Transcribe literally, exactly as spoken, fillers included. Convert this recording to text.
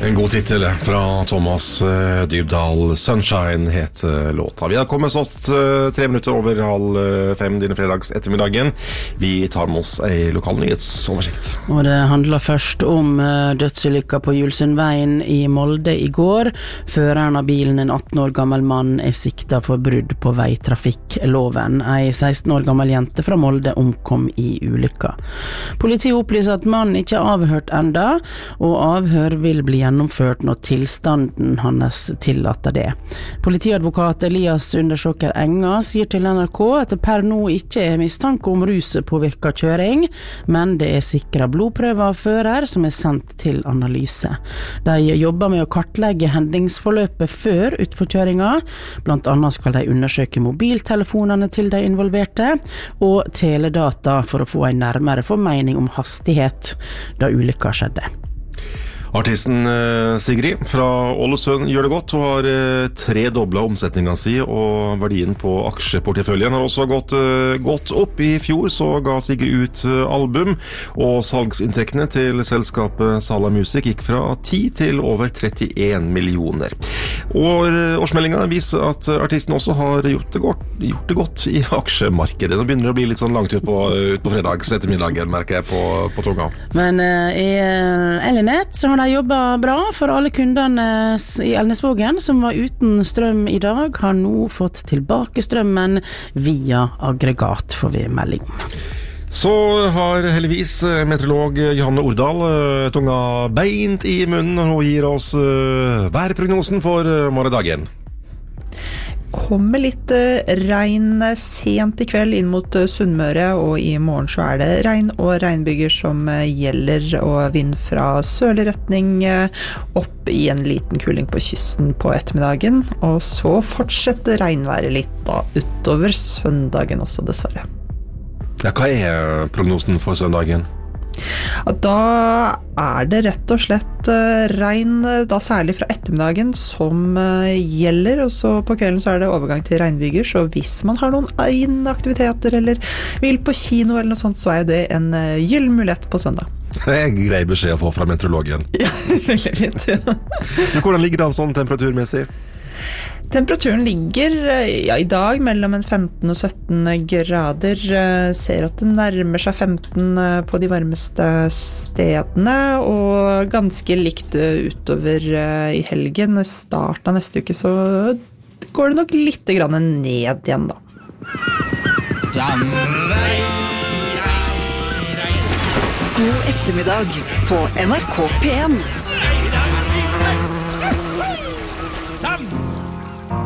En god titel fra Thomas eh, Dybdahl. Sunshine het eh, låta. Vi har kommet oss eh, tre minutter over halv eh, fem denne fredags ettermiddagen. Vi tar med oss en lokal nyhetsoversikt. Og det handler først om eh, dødsulykka på Julsundveien i Molde i går. Føreren av bilen, en atten år gammel mann, er sikta for brudd på veitrafikkloven. Ei seksten år gammel jente fra Molde omkom i ulykka. Politiet opplyser at mannen ikke er avhørt enda, og avhør vil bli gjennomført når tilstanden hans tillater det. Politiadvokat Elias Undersåker Enga sier til N R K at det per nå ikke er mistanke om ruspåvirket kjøring, men det er sikret blodprøver av fører som er sendt til analyse. De jobber med å kartlegge hendingsforløpet før utforkjøringa. Blant annet skal de undersøke mobiltelefonene til de involverte, og teledata for å få en nærmere formening om hastighet da ulykka skjedde. Artisten Sigrid fra Ålesund gjør det godt. Hun har tredoblet omsetningen sin, og verdien på aksjeporteføljen har også gått godt opp. I fjor så ga Sigrid ut album, og salgsinntektene til selskapet Sala Music gikk fra ti til over trettien millioner. Og årsmeldingen viser at artisten også har gjort det godt, gjort det godt i aksjemarkedet. Nå begynner det å bli litt sånn langt ut på, ut på fredags ettermiddagen, merker jeg på, på tunga. Men uh, i Elnett så har de jobbet bra, for alle kundene i Elnesvågen som var uten strøm i dag, har nå fått tilbake strømmen via aggregat, får vi melding om. Så har heldigvis meteorolog Johanne Ordal tunga beint i munnen når hun gir oss værprognosen for morgendagen. Kommer litt regn sent i kveld inn mot Sunnmøre, og i morgen så er det regn og regnbyger som gjelder, og vind fra sørlig retning opp i en liten kuling på kysten på ettermiddagen, og så fortsetter regnværet litt da utover søndagen også, dessverre. Ja, hva er prognosen for søndagen? Da er det rett og slett regn, da særlig fra ettermiddagen, som gjelder, og så på kvelden så er det overgang til regnbyger, så hvis man har noen aktiviteter eller vil på kino eller noe sånt, så er det en gyllen mulighet på søndag. Det er grei beskjed å få fra meteorologen. Ja, veldig fint. Ja. Hvordan ligger det an sånn temperaturmessig? Temperaturen ligger ja, i dag mellom en femten og sytten grader. Ser at det nærmer seg femten på de varmeste stedene, og ganske likt utover i helgen. Start av neste uke så går det nok litt grann ned igjen da. God ettermiddag på N R K P en.